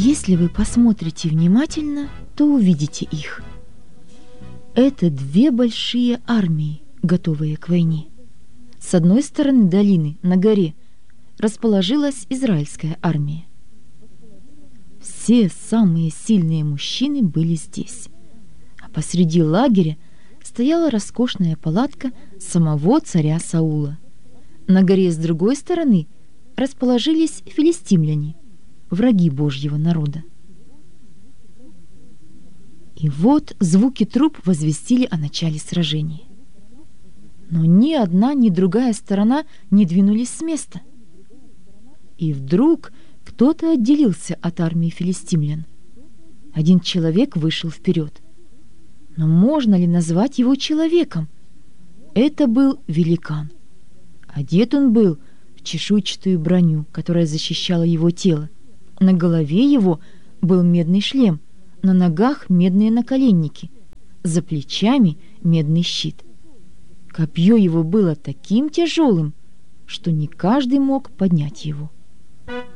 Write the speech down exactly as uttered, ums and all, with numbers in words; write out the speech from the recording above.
Если вы посмотрите внимательно, то увидите их. Это две большие армии, готовые к войне. С одной стороны долины, на горе, расположилась израильская армия. Все самые сильные мужчины были здесь. А посреди лагеря стояла роскошная палатка самого царя Саула. На горе с другой стороны расположились филистимляне, враги Божьего народа. И вот звуки труб возвестили о начале сражения. Но ни одна, ни другая сторона не двинулись с места. И вдруг кто-то отделился от армии филистимлян. Один человек вышел вперед. Но можно ли назвать его человеком? Это был великан. Одет он был в чешуйчатую броню, которая защищала его тело. На голове его был медный шлем, на ногах медные наколенники, за плечами медный щит. Копье его было таким тяжелым, что не каждый мог поднять его.